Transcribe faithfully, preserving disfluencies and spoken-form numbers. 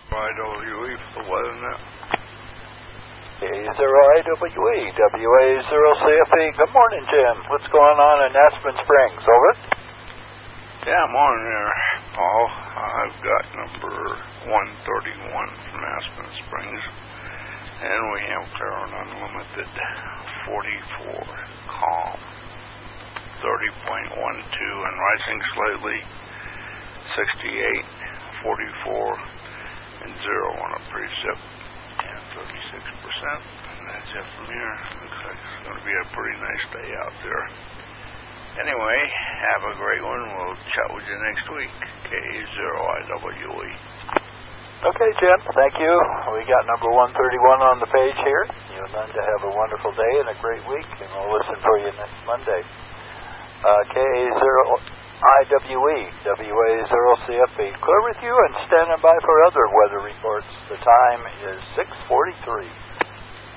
I W E for the weather net. K zero I W E, W A zero C F E. Good morning, Jim. What's going on in Aspen Springs? Over? Yeah, morning there, Paul. I've got number one thirty-one from Aspen Springs, and we have clear on unlimited forty-four calm, thirty point one two and rising slightly, sixty-eight, forty-four, and zero on a precip, and thirty-six percent. And that's it from here. Looks like it's going to be a pretty nice day out there. Anyway, have a great one. We'll chat with you next week. K zero I W E. Okay, Jim. Thank you. We got number one thirty-one on the page here. You and Linda have a wonderful day and a great week, and we'll listen for you next Monday. Uh, K zero I W E, W A zero C F E. Clear with you and standing by for other weather reports. The time is six forty-three.